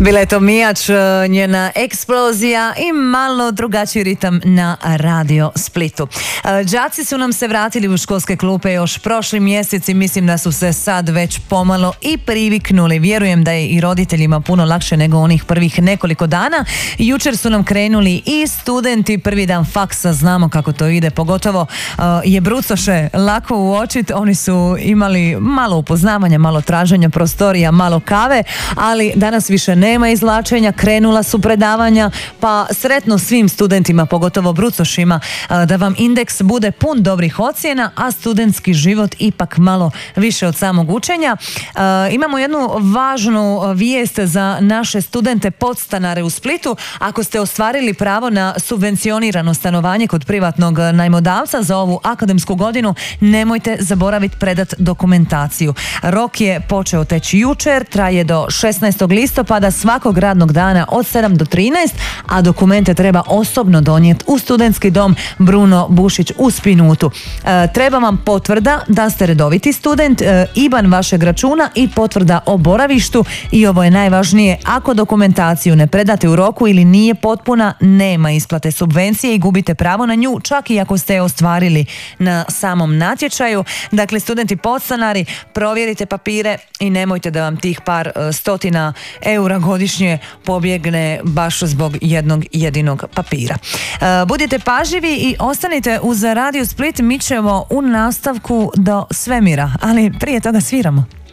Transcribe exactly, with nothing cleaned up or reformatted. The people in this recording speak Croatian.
Bila je to Mijač, njena eksplozija i malo drugačiji ritam na Radio Splitu. Đaci su nam se vratili u školske klupe još prošli mjesec i mislim da su se sad već pomalo i priviknuli. Vjerujem da je i roditeljima puno lakše nego onih prvih nekoliko dana. Jučer su nam krenuli i studenti, prvi dan faksa, znamo kako to ide, pogotovo uh, je brucoše lako uočiti. Oni su imali malo upoznavanja, malo traženja prostorija, malo kave, ali danas više nema izvlačenja, krenula su predavanja, pa sretno svim studentima, pogotovo brucošima, da vam indeks bude pun dobrih ocjena, a studentski život ipak malo više od samog učenja. Imamo jednu važnu vijest za naše studente podstanare u Splitu. Ako ste ostvarili pravo na subvencionirano stanovanje kod privatnog najmodavca za ovu akademsku godinu, nemojte zaboraviti predat dokumentaciju. Rok je počeo teći jučer, traje do šesnaestog listopada svakog radnog dana od sedam do trinaest, a dokumente treba osobno donijeti u studentski dom Bruno Bušić u Spinutu. E, treba vam potvrda da ste redoviti student, e, I B A N vašeg računa i potvrda o boravištu, i ovo je najvažnije, ako dokumentaciju ne predate u roku ili nije potpuna, nema isplate subvencije i gubite pravo na nju, čak i ako ste je ostvarili na samom natječaju. Dakle, studenti podstanari, provjerite papire i nemojte da vam tih par e, stotina eura godišnje pobjegne baš zbog jednog jedinog papira. E, budite pažljivi i ostanite uz Radio Split, mi ćemo u nastavku do svemira, ali prije toga sviramo.